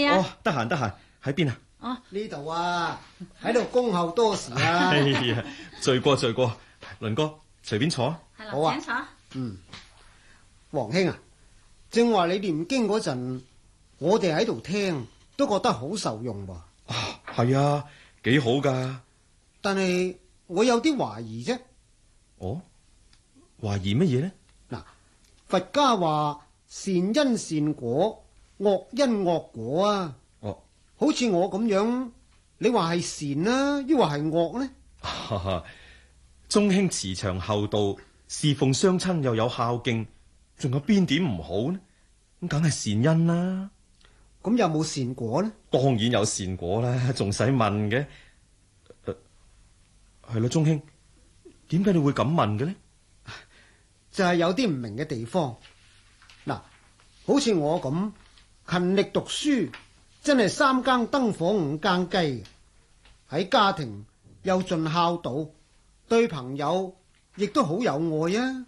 啊？ 哦，得閒，喺邊啊？ 哦， 呢度啊，喺度恭候多時啊。 哎呀，罪過，倫哥隨便坐。 係啦， 好啊請坐。 黃兄啊，正話你念經嗰陣，我哋喺度聽，都覺得好受用喎。 係啊，幾好噶。 但係我有啲懷疑啫。 哦，懷疑乜嘢呢？ 嗱，佛家話善因善果，惡因惡果啊。 哦， 好似我咁樣，你話係善啦，抑或係惡呢？ 哈哈，中興慈祥厚道，侍奉雙親又有孝敬，仲有邊點唔好呢？咁梗係善因啦。 咁有冇善果呢？ 當然有善果啦，仲使問嘅？係咯，中興，點解你會咁問嘅呢？ 就係有啲唔明嘅地方。嗱，好似我咁勤力讀書，真係三更燈火五更雞，喺家庭又盡孝道，對朋友亦都好有愛啊。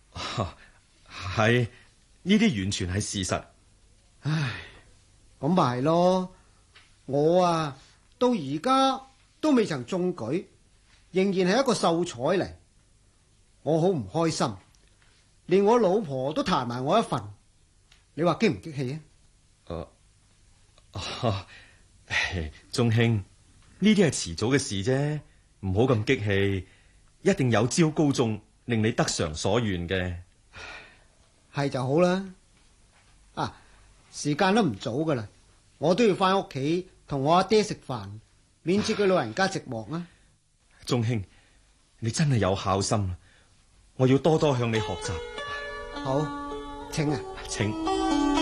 係，呢啲完全係事實。 唉，咁咪係咯。我啊，到而家都未曾中舉，仍然係一個秀才嚟，我好唔開心，連我老婆都彈埋我一份，你話激唔激氣啊？ 中興，呢啲係遲早嘅事啫，唔好咁激氣，一定有朝高中，令你得償所願嘅。 係就好啦。啊，時間都唔早噶啦，我都要翻屋企同我阿爹食飯，免至佢老人家寂寞啊。 中興，你真係有孝心，我要多多向你學習。 好，請啊。 請。